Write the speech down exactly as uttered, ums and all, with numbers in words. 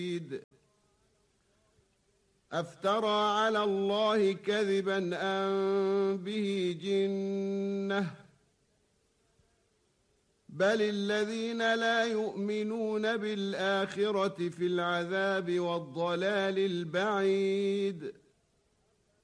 أفترى على الله كذبا أم به جنة بل الذين لا يؤمنون بالآخرة في العذاب والضلال البعيد